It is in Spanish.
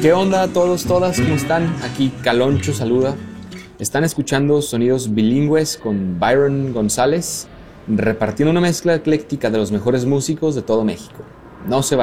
¿Qué onda a todos, todas? ¿Cómo están? Aquí Caloncho saluda. Están escuchando sonidos bilingües con Byron González, repartiendo una mezcla ecléctica de los mejores músicos de todo México. No se vayan.